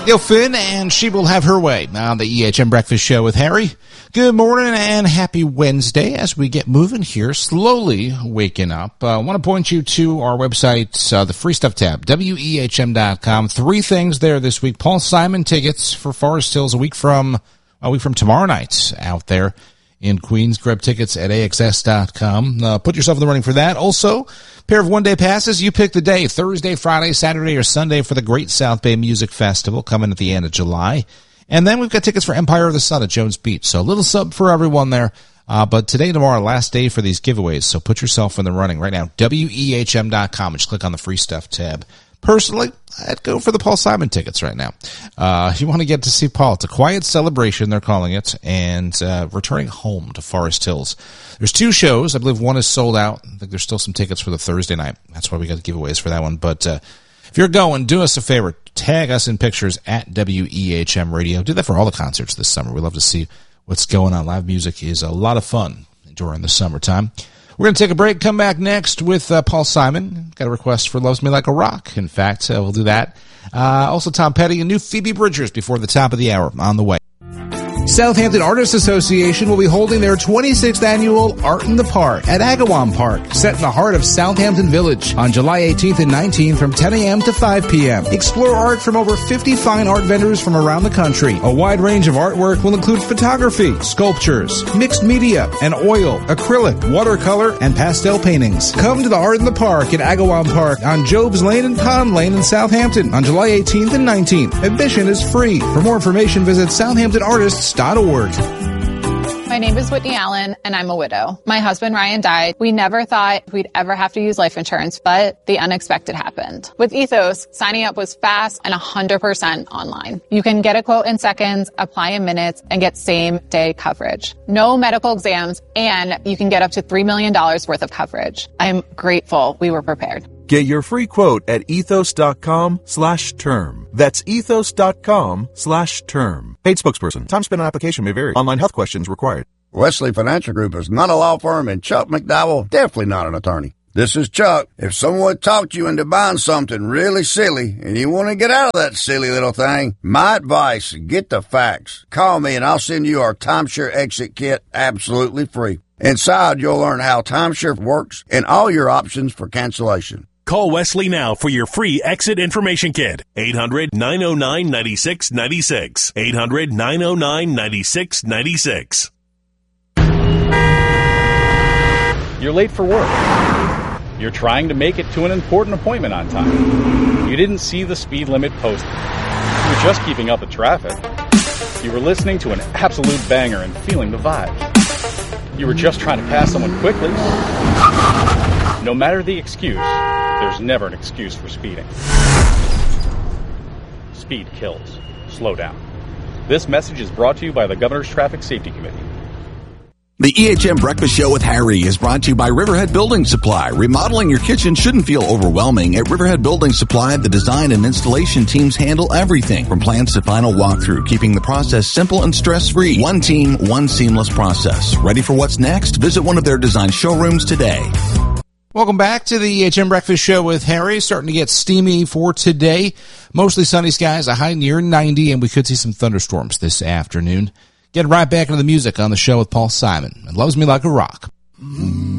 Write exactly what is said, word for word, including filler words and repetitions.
Gail Finn, and she will have her way on the E H M Breakfast Show with Harry. Good morning and happy Wednesday as we get moving here, slowly waking up. I uh, want to point you to our website, uh, the Free Stuff tab, W E H M dot com. Three things there this week. Paul Simon tickets for Forest Hills a week from a week from tomorrow night out there in Queens. Grab tickets at A X S dot com. Uh, put yourself in the running for that. Also, pair of one-day passes. You pick the day, Thursday, Friday, Saturday, or Sunday for the Great South Bay Music Festival coming at the end of July. And then we've got tickets for Empire of the Sun at Jones Beach. So a little sub for everyone there. Uh, but today and tomorrow, last day for these giveaways. So put yourself in the running right now. W E H M dot com. Just click on the Free Stuff tab. Personally, I'd go for the Paul Simon tickets right now. Uh, you want to get to see Paul. It's a quiet celebration, they're calling it, and uh, returning home to Forest Hills. There's two shows. I believe one is sold out. I think there's still some tickets for the Thursday night. That's why we got giveaways for that one. But uh, if you're going, do us a favor. Tag us in pictures at W E H M Radio. Do that for all the concerts this summer. We love to see what's going on. Live music is a lot of fun during the summertime. We're going to take a break, come back next with uh, Paul Simon. Got a request for Loves Me Like a Rock. In fact, uh, we'll do that. Uh, also, Tom Petty and new Phoebe Bridgers before the top of the hour on the way. Southampton Artists Association will be holding their twenty-sixth annual Art in the Park at Agawam Park, set in the heart of Southampton Village, on July eighteenth and nineteenth from ten a.m. to five p.m. Explore art from over fifty fine art vendors from around the country. A wide range of artwork will include photography, sculptures, mixed media, and oil, acrylic, watercolor, and pastel paintings. Come to the Art in the Park at Agawam Park on Jobs Lane and Pond Lane in Southampton on July eighteenth and nineteenth. Admission is free. For more information, visit southampton artists dot org. My name is Whitney Allen, and I'm a widow. My husband, Ryan, died. We never thought we'd ever have to use life insurance, but the unexpected happened. With Ethos, signing up was fast and one hundred percent online. You can get a quote in seconds, apply in minutes, and get same-day coverage. No medical exams, and you can get up to three million dollars worth of coverage. I'm grateful we were prepared. Get your free quote at ethos.com slash term. That's ethos.com slash term. Paid spokesperson. Time spent on application may vary. Online health questions required. Wesley Financial Group is not a law firm, and Chuck McDowell definitely not an attorney. This is Chuck. If someone talked you into buying something really silly and you want to get out of that silly little thing, my advice, get the facts. Call me and I'll send you our timeshare exit kit absolutely free. Inside, you'll learn how timeshare works and all your options for cancellation. Call Wesley now for your free exit information kit. eight hundred, nine oh nine, nine six nine six. eight hundred, nine oh nine, nine six nine six. You're late for work. You're trying to make it to an important appointment on time. You didn't see the speed limit posted. You're just keeping up with traffic. You were listening to an absolute banger and feeling the vibes. You were just trying to pass someone quickly. No matter the excuse, there's never an excuse for speeding. Speed kills. Slow down. This message is brought to you by the Governor's Traffic Safety Committee. The E H M Breakfast Show with Harry is brought to you by Riverhead Building Supply. Remodeling your kitchen shouldn't feel overwhelming. At Riverhead Building Supply, the design and installation teams handle everything from plans to final walkthrough, keeping the process simple and stress-free. One team, one seamless process. Ready for what's next? Visit one of their design showrooms today. Welcome back to the E H M Breakfast Show with Harry. Starting to get steamy for today. Mostly sunny skies, a high near ninety, and we could see some thunderstorms this afternoon. Get right back into the music on the show with Paul Simon. It Loves Me Like a Rock.